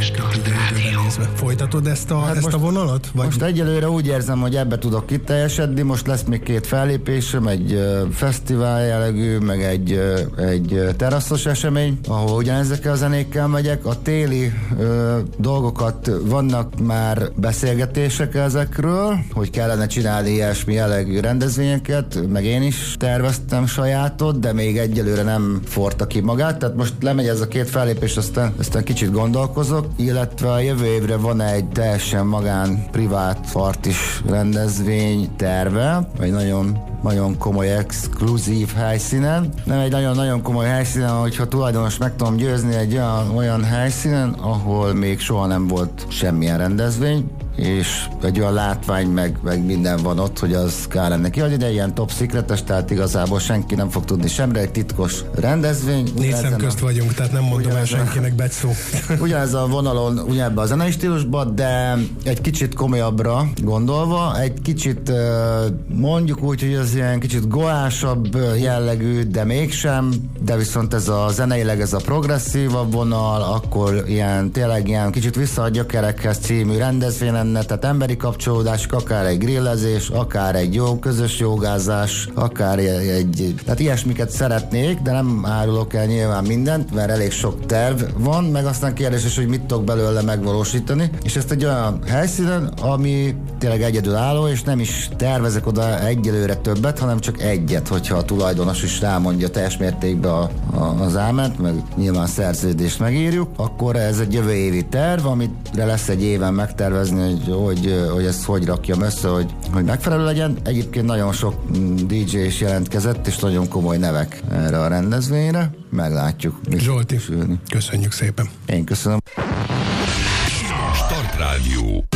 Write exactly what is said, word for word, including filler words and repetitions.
időre nézve. Folytatod ezt a, hát ezt most, a vonalat? Vagy? Most egyelőre úgy érzem, hogy ebbe tudok kiteljesedni. Most lesz még két fellépésem, egy uh, fesztivál jellegű, meg egy, uh, egy uh, teraszos esemény, ahol ugyanezekkel a zenékkel megyek. A téli uh, dolgokat vannak már beszélgetések ezekről, hogy kellene csinálni ilyesmi jellegű rendezvényeket, meg én is terveztem sajátot, de még egyelőre nem forta ki magát, tehát most lemegy ez a két fellépés, aztán, aztán kicsit gondolkozok, illetve a jövő évre van egy teljesen magán, privát partis rendezvény terve, egy nagyon, nagyon komoly, exkluzív helyszínen. Nem egy nagyon-nagyon komoly helyszínen, hogyha tulajdonos meg tudom győzni egy olyan, olyan helyszínen, ahol még soha nem volt semmilyen rendezvény, és egy olyan látvány, meg, meg minden van ott, hogy az kell lenne kiadni, de ilyen top secretes, tehát igazából senki nem fog tudni semre, egy titkos rendezvény. Négy szem közt a... vagyunk, tehát nem mondom el senkinek Betszó. Ugyanez a vonalon, ugyanebben a zenei stílusban, de egy kicsit komolyabbra gondolva, egy kicsit mondjuk úgy, hogy ez ilyen kicsit goásabb jellegű, de mégsem, de viszont ez a zeneileg ez a progresszívabb vonal, akkor ilyen tényleg ilyen kicsit vissza a gyökerekhez című rendezvény lenne, tehát emberi kapcsolódások, akár egy grillezés, akár egy jó közös jogázás, akár egy, tehát ilyesmiket szeretnék, de nem árulok el nyilván mindent, mert elég sok terv van, meg aztán kérdéses, hogy mit tudok belőle megvalósítani, és ezt egy olyan helyszínen, ami tényleg egyedülálló, és nem is tervezek oda egyelőre többet, hanem csak egyet, hogyha a tulajdonos is rámondja teljes mértékben a, a, az áment, meg nyilván szerződést megírjuk, akkor ez egy jövő évi terv, amire lesz egy éven megtervezni, hogy, hogy, hogy ezt hogy rakjam össze, hogy, hogy megfelelő legyen. Egyébként nagyon sok dé dzsé is jelentkezett, és nagyon komoly nevek erre a rendezvényre. Meglátjuk. Zsolti, köszönjük szépen. Én köszönöm. Startrádió.